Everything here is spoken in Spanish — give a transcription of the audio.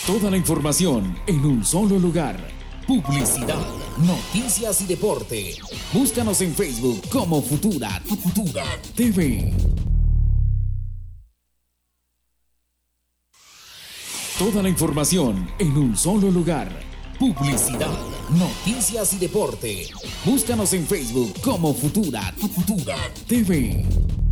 Toda la información en un solo lugar. Publicidad, noticias y deporte. Búscanos en Facebook como Futura TV. Toda la información en un solo lugar. Publicidad, noticias y deporte. Búscanos en Facebook como Futura TV.